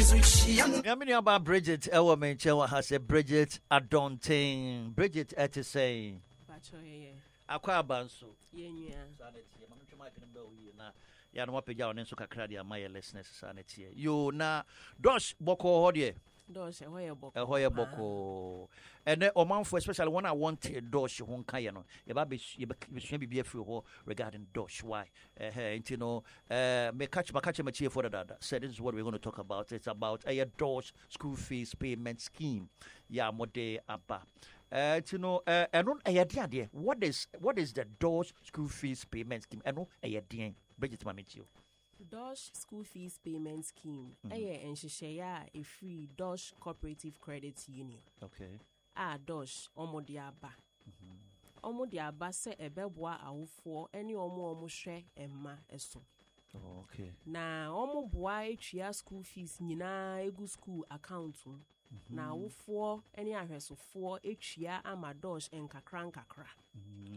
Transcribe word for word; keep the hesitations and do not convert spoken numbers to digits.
Coming about Bridget Elwoman Chewa has a Bridget Adonting. Bridget at to say, Aqua Banso. Yan wapi ya onenso kakradi ya my listeners sanity. You na dosh boko hodie. Dosh ehoye boko. Ehoye boko. And then oman for especially when I want a dosh hon kayano. Yeba be be be ho regarding dosh. Why? Eh you know uh me catch me catch me cheer for that. So this is what we're going to talk about. It's about a dosh school fees payment scheme. Ya mode abba. Uh, you know, uh, and on a idea. What is what is the Dosh school fees payment scheme? And no, a idea. Bridget, my meet you. Dosh school fees payment scheme. Aye, and she share a free Dosh cooperative credit union. Okay. Ah, Dosh omodiaba. Omodiaba se ebeboa awufo any omo omo share emma eso. Oh, okay. Na omo boa etria school fees nyina egu school account. Na awufo any ahwesofo etria ama Dosh enkakra nkakra.